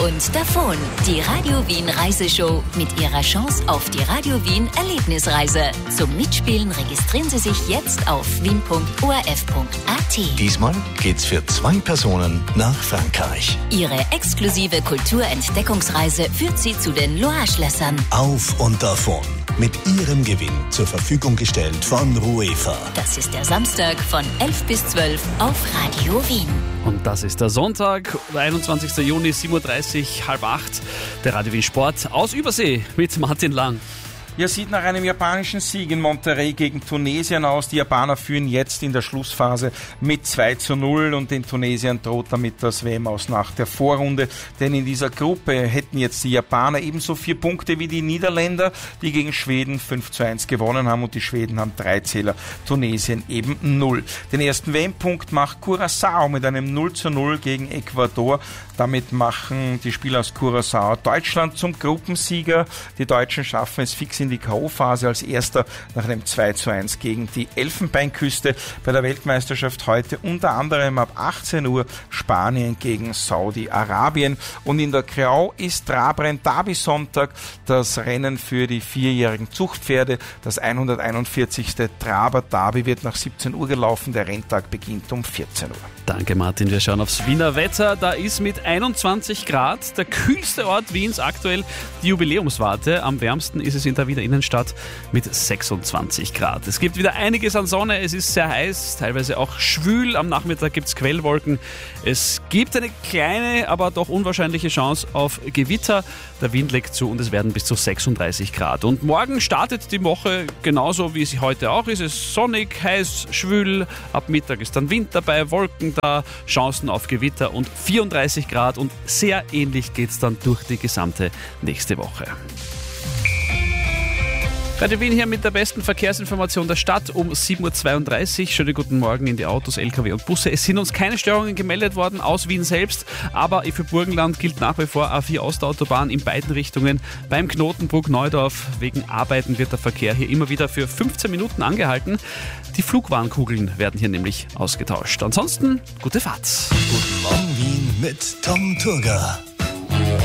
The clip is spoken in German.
und davon. Die Radio Wien Reiseshow mit ihrer Chance auf die Radio Wien Erlebnisreise. Zum Mitspielen registrieren Sie sich jetzt auf wien.orf.at. Diesmal geht's für 2 Personen nach Frankreich. Ihre exklusive Kulturentdeckungsreise führt Sie zu den Loire-Schlössern. Auf und davon. Mit Ihrem Gewinn zur Verfügung gestellt von Ruefa. Das ist der Samstag von 11 bis 12 auf Radio Wien. Und das ist der Sonntag, der 21. Juni, 7.30 Uhr, 7:30, der Radio Wien Sport aus Übersee mit Martin Lang. Ja, sieht nach einem japanischen Sieg in Monterrey gegen Tunesien aus. Die Japaner führen jetzt in der Schlussphase mit 2:0 und den Tunesiern droht damit das WM aus nach der Vorrunde. Denn in dieser Gruppe hätten jetzt die Japaner ebenso 4 Punkte wie die Niederländer, die gegen Schweden 5:1 gewonnen haben und die Schweden haben 3 Zähler, Tunesien eben 0. Den ersten WM-Punkt macht Curaçao mit einem 0:0 gegen Ecuador. Damit machen die Spieler aus Curaçao Deutschland zum Gruppensieger. Die Deutschen schaffen es fix in die K.O.-Phase als Erster nach einem 2:1 gegen die Elfenbeinküste. Bei der Weltmeisterschaft heute unter anderem ab 18 Uhr Spanien gegen Saudi-Arabien. Und in der Kreau ist Trabrenn Derby-Sonntag, das Rennen für die 4-jährigen Zuchtpferde. Das 141. Traber-Derby wird nach 17 Uhr gelaufen. Der Renntag beginnt um 14 Uhr. Danke Martin, wir schauen aufs Wiener Wetter. Da ist mit 21 Grad der kühlste Ort Wiens aktuell die Jubiläumswarte. Am wärmsten ist es in der Wiener Innenstadt mit 26 Grad. Es gibt wieder einiges an Sonne, es ist sehr heiß, teilweise auch schwül. Am Nachmittag gibt es Quellwolken. Es gibt eine kleine, aber doch unwahrscheinliche Chance auf Gewitter. Der Wind legt zu und es werden bis zu 36 Grad. Und morgen startet die Woche genauso, wie sie heute auch ist. Es ist sonnig, heiß, schwül. Ab Mittag ist dann Wind dabei, Wolken da, Chancen auf Gewitter und 34 Grad. Und sehr ähnlich geht es dann durch die gesamte nächste Woche. Radio Wien hier mit der besten Verkehrsinformation der Stadt um 7.32 Uhr. Schönen guten Morgen in die Autos, LKW und Busse. Es sind uns keine Störungen gemeldet worden aus Wien selbst, aber für Burgenland gilt nach wie vor A4 Ostautobahn in beiden Richtungen. Beim Knotenbruck Neudorf wegen Arbeiten wird der Verkehr hier immer wieder für 15 Minuten angehalten. Die Flugwarnkugeln werden hier nämlich ausgetauscht. Ansonsten gute Fahrt. Guten Morgen Wien mit Tom Turga.